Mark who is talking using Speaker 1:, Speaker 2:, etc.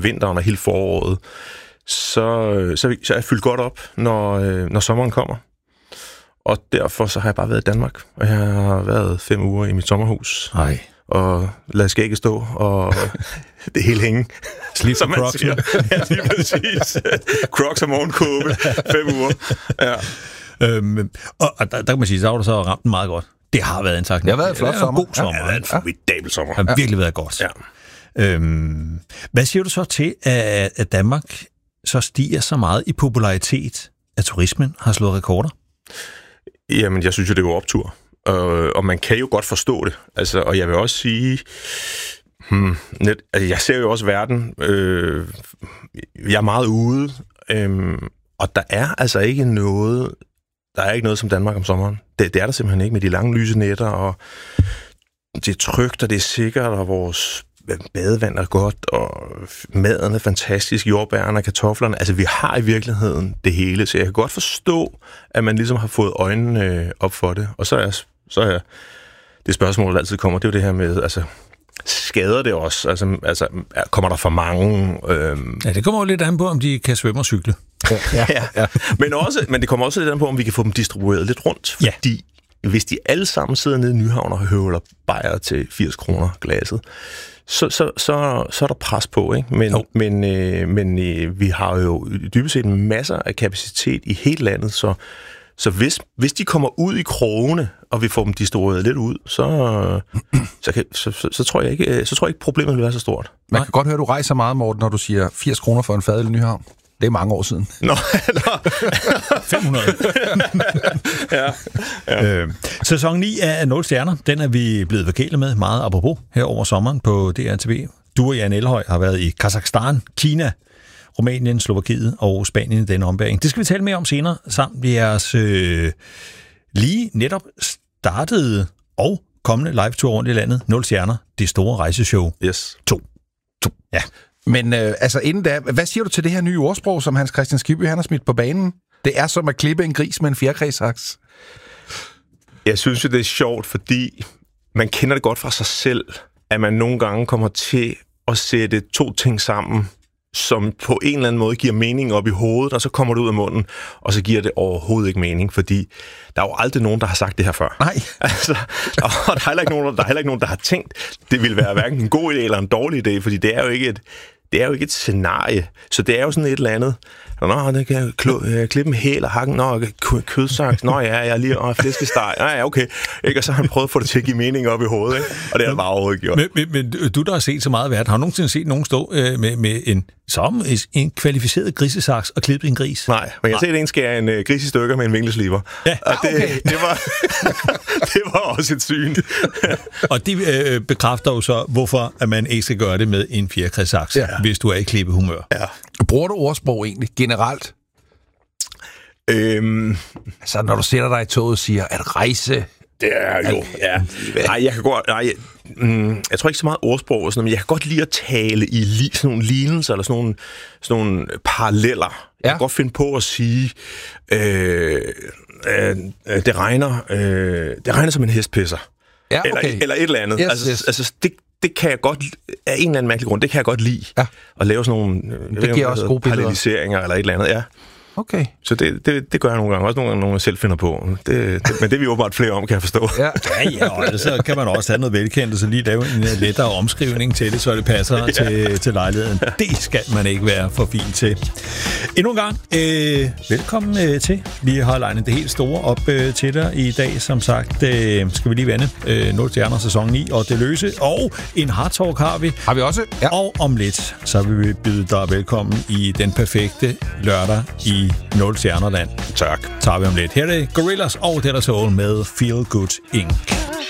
Speaker 1: vinteren og hele foråret, så er jeg fyldt godt op, når sommeren kommer. Og derfor så har jeg bare været i Danmark, og jeg har været 5 uger i mit sommerhus.
Speaker 2: Nej.
Speaker 1: Og lad skægget stå, og det hele hænge.
Speaker 2: Slip som Crocs.
Speaker 1: Ja, lige præcis. Crocs og morgenkåbe, 5 uger. Ja.
Speaker 2: Og der kan man sige, så har du så ramt den meget godt. Det har været en sagt.
Speaker 3: Det har været en flot sommer.
Speaker 2: God sommer.
Speaker 1: Ja, det har været en formidabel sommer.
Speaker 2: Det har virkelig været godt.
Speaker 1: Ja.
Speaker 2: Hvad siger du så til, at Danmark så stiger så meget i popularitet, at turismen har slået rekorder?
Speaker 1: Jamen, jeg synes jo, det er jo optur. Og man kan jo godt forstå det. Altså, og jeg vil også sige, jeg ser jo også verden. Jeg er meget ude, og der er altså ikke noget. Der er ikke noget som Danmark om sommeren. Det er der simpelthen ikke med de lange lyse nætter, og det er trygt, og det er sikkert, og vores badevand er godt, og maden er fantastisk, jordbærne og kartoflerne. Altså, vi har i virkeligheden det hele, så jeg kan godt forstå, at man ligesom har fået øjnene op for det. Og så er det spørgsmål, der altid kommer, det er jo det her med, altså, skader det også? Altså kommer der for mange?
Speaker 2: Ja, det kommer jo lidt an på, om de kan svømme og cykle.
Speaker 1: Ja. Men det kommer også lidt an på, om vi kan få dem distribueret lidt rundt. Fordi hvis de alle sammen sidder nede i Nyhavn og høvler bajer til 80 kroner glasset, så er der pres på, ikke? Men vi har jo dybest set masser af kapacitet i hele landet, så hvis de kommer ud i krogene, og vi får dem distribueret lidt ud, så tror jeg ikke problemet vil være så stort.
Speaker 3: Man kan godt høre, at du rejser meget, Morten, når du siger 80 kroner for en fadøl i Nyhavn. Det er mange år siden.
Speaker 1: Nå.
Speaker 2: 500.
Speaker 1: Ja.
Speaker 2: Sæson 9 af 0 stjerner, den er vi blevet forkælet med meget apropos her over sommeren på DRTV. Du og Jan Elhøj har været i Kazakhstan, Kina, Rumænien, Slovakiet og Spanien i denne ombæring. Det skal vi tale mere om senere, samt med jeres lige netop startede og kommende live-tour rundt i landet. 0 stjerner, det store rejseshow.
Speaker 1: Yes.
Speaker 2: 2. Ja.
Speaker 3: Men inden da, hvad siger du til det her nye ordsprog, som Hans Christian Skibby han har smidt på banen? Det er som at klippe en gris med en fjerkræsaks.
Speaker 1: Jeg synes jo, det er sjovt, fordi man kender det godt fra sig selv, at man nogle gange kommer til at sætte 2 ting sammen, som på en eller anden måde giver mening op i hovedet, og så kommer det ud af munden, og så giver det overhovedet ikke mening, fordi der er jo aldrig nogen, der har sagt det her før.
Speaker 3: Nej.
Speaker 1: Altså, og der er heller ikke nogen, der har tænkt, det ville være hverken en god idé eller en dårlig idé, fordi det er jo ikke et scenarie. Så det er jo sådan et eller andet. Nå, det kan jeg klippe en hæl og hakken. Nå, kødsaks. Nå, ja, jeg lige flæskesteg. Ja, okay. Ikke? Og så har han prøvet at få det til at give mening op i hovedet, ikke? Og det har bare overhovedet gjort.
Speaker 2: Men du, der har set så meget værd, har du nogensinde set nogen stå med en kvalificeret grisesaks og klippe en gris?
Speaker 1: Nej, men jeg har set en skære en gris i stykker med en vinkelsliber.
Speaker 2: Ja,
Speaker 1: og det var også et syn.
Speaker 2: Og det bekræfter jo så, hvorfor at man ikke skal gøre det med en fjerkræsaks, hvis du er i klippehumør.
Speaker 1: Ja.
Speaker 3: Bruger du ordsprog egentlig generelt? Altså, når du sætter dig i toget og siger, at rejse...
Speaker 1: Det er jo, ja. Nej, jeg kan godt... jeg tror ikke så meget ordsprog og sådan noget, men jeg kan godt lide at tale i sådan nogle lignelser, eller sådan nogle paralleller. Jeg kan godt finde på at sige, det regner som en hestpisser.
Speaker 3: Ja, okay.
Speaker 1: Eller et eller andet.
Speaker 3: Yes.
Speaker 1: Altså, det kan jeg godt, af en eller anden mærkelig grund, det kan jeg godt lide. Ja. At lave sådan nogle
Speaker 3: det giver også gode
Speaker 1: paralleliseringer eller et eller andet, ja.
Speaker 3: Okay.
Speaker 1: Så det gør jeg nogle gange. Også nogle gange, jeg selv finder på. Men det er vi åbenbart flere om, kan jeg forstå.
Speaker 2: Ja, og så kan man også have noget velkendt, og så lige lave en lettere omskrivning til det, så det passer til lejligheden. Det skal man ikke være for fin til. Endnu en gang, velkommen til. Vi har legnet det helt store op til dig i dag. Som sagt, skal vi lige vende 0 stjerner sæson 9 og det løse. Og en hardtalk har vi.
Speaker 3: Har vi også? Ja.
Speaker 2: Og om lidt, så vil vi byde dig velkommen i den perfekte lørdag i 0 stjernerland.
Speaker 1: Tak.
Speaker 2: Tager vi om lidt. Her er det Gorillaz og Dead & Soul med Feel Good Inc.